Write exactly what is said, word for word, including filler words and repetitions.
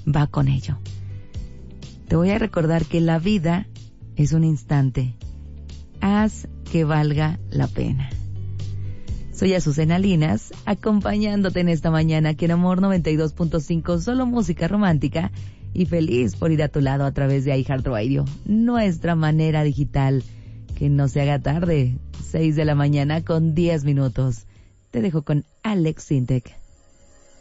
va con ello. Te voy a recordar que la vida es un instante. Haz que valga la pena. Soy Azucena Linas, acompañándote en esta mañana aquí en Amor noventa y dos punto cinco, solo música romántica, y feliz por ir a tu lado a través de iHeartRadio, nuestra manera digital. Que no se haga tarde, seis de la mañana con diez minutos. Te dejo con Alex Sintek.